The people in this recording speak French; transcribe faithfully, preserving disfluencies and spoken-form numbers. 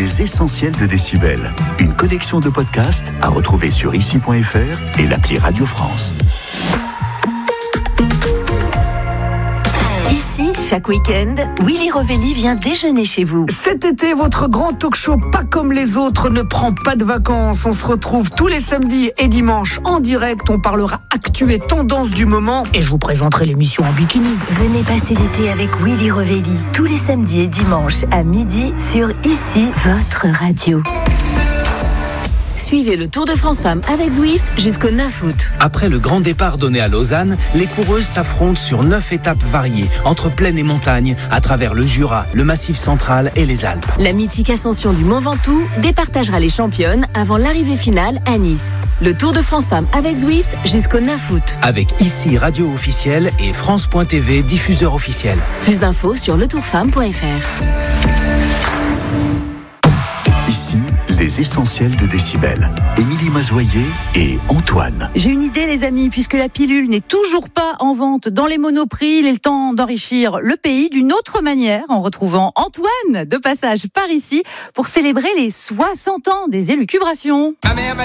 Les essentiels de Décibel. Une collection de podcasts à retrouver sur ici point f r et l'appli Radio France. Ici, chaque week-end, Willy Rovelli vient déjeuner chez vous. Cet été, votre grand talk-show pas comme les autres ne prend pas de vacances. On se retrouve tous les samedis et dimanches en direct. On parlera actu et tendance du moment et je vous présenterai l'émission en bikini. Venez passer l'été avec Willy Rovelli tous les samedis et dimanches à midi sur Ici, votre radio. Suivez le Tour de France Femmes avec Zwift jusqu'au neuf août. Après le grand départ donné à Lausanne, les coureuses s'affrontent sur neuf étapes variées, entre plaine et montagne, à travers le Jura, le Massif central et les Alpes. La mythique ascension du Mont Ventoux départagera les championnes avant l'arrivée finale à Nice. Le Tour de France Femmes avec Zwift jusqu'au neuf août. Avec Ici Radio officielle et France point T V diffuseur officiel. Plus d'infos sur le tour femme point f r. Ici, les essentiels de Décibel. Émilie Mazoyer et Antoine. J'ai une idée, les amis, puisque la pilule n'est toujours pas en vente dans les monoprix. Il est le temps d'enrichir le pays d'une autre manière en retrouvant Antoine de passage par ici pour célébrer les soixante ans des élucubrations. Ma mère m'a